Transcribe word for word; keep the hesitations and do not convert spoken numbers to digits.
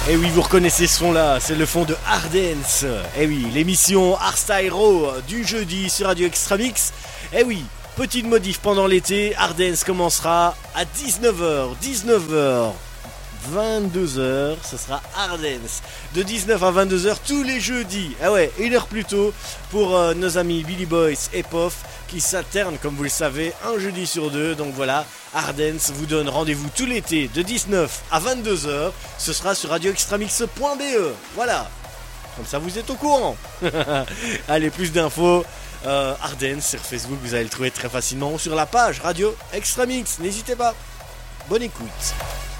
Et oui, vous reconnaissez ce son-là, c'est le fond de Hardance. Et oui, l'émission Hardstyle Raw du jeudi sur Radio Extra Mix. Et oui, petite modif pendant l'été, Hardance commencera à dix-neuf heures, dix-neuf heures, vingt-deux heures, ce sera Hardance. De dix-neuf à vingt-deux heures tous les jeudis. Ah ouais, une heure plus tôt pour euh, nos amis Billy Boys et Pof qui s'alternent, comme vous le savez, un jeudi sur deux. Donc voilà, Hardance vous donne rendez-vous tout l'été de dix-neuf à vingt-deux heures. Ce sera sur radio extramix point b e. Voilà, comme ça vous êtes au courant. Allez, plus d'infos, euh, Hardance sur Facebook, vous allez le trouver très facilement, ou sur la page Radio Extra Mix. N'hésitez pas. Bonne écoute.